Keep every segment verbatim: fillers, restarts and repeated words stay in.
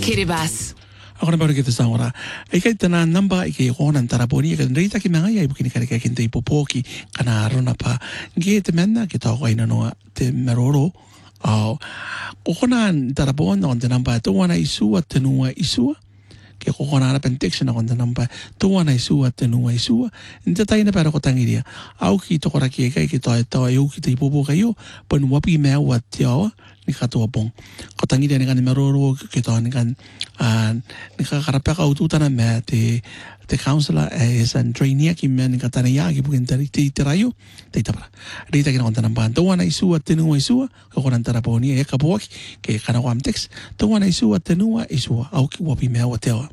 Kiribati. Ako na ba rin kita sa ora. Ikay tanan namba ikay ko nan taraponi ikay rita ki mga yay bukini kare kay kinte ipopoki kanaro na pa gite menna kita ko ina no te meroro au ko nan tarapon on te namba to wana isu at tenua isu ke ko na pentection on te namba to wana isu at tenua isu inte tai na para ko tangiria au ki to kora ki kay kita to ayu kita ipopo kayo pon wapi me wat yo ni katuwa pong katangi dia dengan meroro kita dengan ni kakarapya ka ututan na me te te counselor is and trainee ki men katana ya ki bukin tari te terayo te tapra rita ki na ban to wana isu at tenua isu ko konan taraponi e kabuak ke kana kwam text to wana isu at tenua isu au ki wapi me wa tewa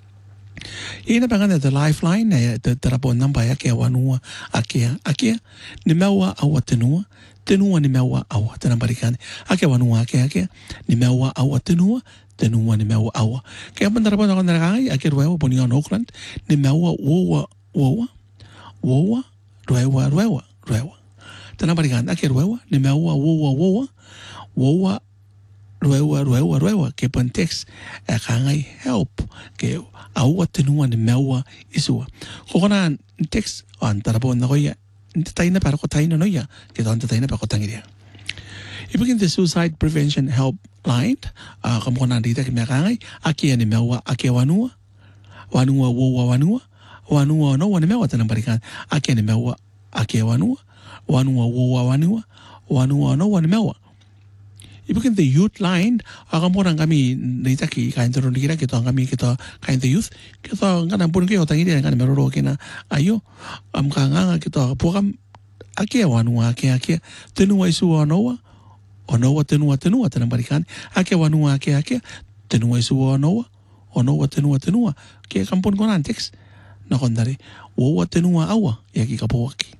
ina paganda the lifeline na te tarapon namba ya ke wanua akia akia ni mewa au tenua tenua ni mewa awa tena barikan ake wanua ake ake ni mewa awa tenua tenua ni mewa awa kaya pandara pa nakon nakai ake ruewa poni on Auckland ni mewa wowa wowa wowa ruewa ruewa ruewa tena barikan ake ruewa ni mewa wowa wowa wowa ruewa ruewa ruewa ke pantex akangai help ke awa tenua ni mewa isua kokona text antara pa nakoya tayo na para ko tayo na no ya kita on tayo na para ko tangiria ibigin the suicide prevention helpline uh, kamu na dito kami kangay aki ani mewa aki wanua wanua wo wanua wanua no wani mewa tanang balikan aki ani mewa aki wanua wanua wo wanua wanua no wani mewa ibigin the youth line kamu na kami dito ki kain turun kira kita kami kita kain the youth kita ngana pun kayo tangiria ngana meroro kina ayo am kanga kita pukam akia wanua akia akia tenua isu onoa onoa tenua tenua tenang balikan akia wanua akia akia tenua isu onoa onoa tenua tenua ke kampun konan teks na kondari wo tenua awa yaki kapuaki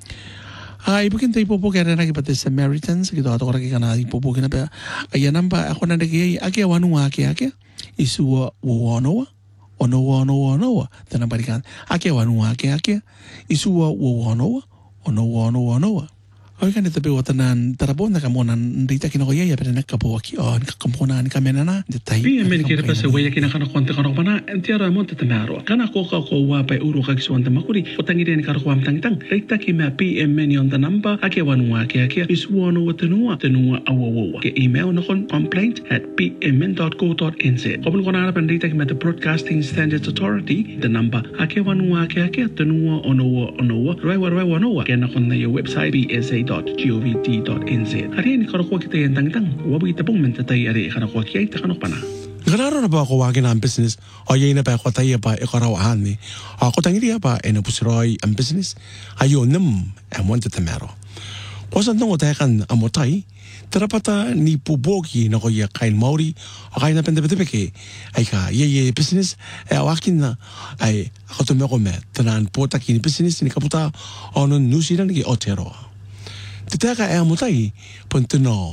ay bukin tayo po po kaya na kipati Samaritans kita ato kora kika po po kina pa ayan namba ako na nagigay akia wanua akia akia isu wo onoa onoa onoa onoa tenang balikan akia wanua akia akia isu wo onoa onoa onoa onoa ay kan ito po watanan tarapon na kamunan rita kinakoya ya pero nagkapuwaki o nakakampunan kami na na detay Bien, men kira pa sa waya kina kana konta kana pana entiara mo te tamaro kana ko ka ko wa pa uro ka kiswan makuri o tangi den kar ko am tang tang rita ki ma P M men on the number ake wanua ake ake is wono tenua tenua awowo ke email no kon complaint at p m n dot co dot n z obon kona pan rita ki ma the Broadcasting Standards Authority the number ake wanua ake ake tenua onoa onoa rewa rewa onoa ke na kon na your website b s a dot gov dot n z ari ni kar ko kita yan tang tang wabi tapong men tatay ari kana ko kay ta kana pana Ganaro na ba ako wagin ang business o yay na pa ako tayo pa ikarawahan ni ako tangiria pa e napusiroy ang business ayo nam amon te tamero wasan nung otakan amotay terapata ni pubogi na ko ya kain mauri o kain na pendepetepeke ay ka yay business e awakin na ay ako tumeko me tanan pota kini business ni kaputa o nun nusi na nigi otero Titaka e amotay punto no